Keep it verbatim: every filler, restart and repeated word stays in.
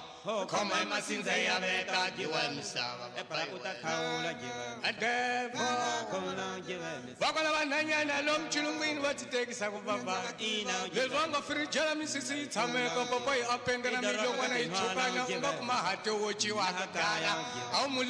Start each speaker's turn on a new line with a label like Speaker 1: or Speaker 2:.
Speaker 1: khoma emasinza yabeta jiwe misava adefo vakola vanhanyana lomu chilungwini va titekisa ku vava leswi va nga firijela misisi yi tshameka papa yi apengela milon'wana yi tshukanya u nga kuma hati wo ciwa ku dlaya a wu